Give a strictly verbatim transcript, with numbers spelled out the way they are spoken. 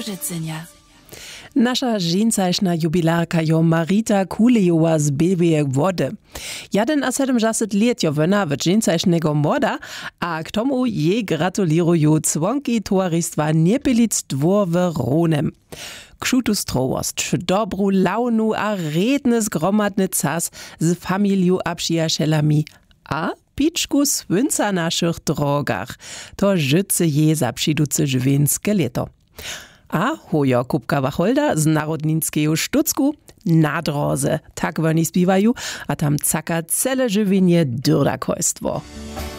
pożycenia. Nasza żincaśna jubilarka jo Marita Kulejowa z Bielbiejek Wody. Jeden a sedemdziesiąt lat jo wona w żincaśnego moda, a k tomu jej gratuliruju członki towarzystwa Niepilic dwór w Ronem. Kšutu strowost, dobru launu a redny zgromadny cas z familią a przyjacielami, a piczku słynca naszych drogach. To życy je zapřiduce żywienskie leto. A hojo Kupka Wacholda z Narodninskeju Štucku na drodze. Tak oni śpiewają, a tam caka cele żywienie dyrda kojstwo.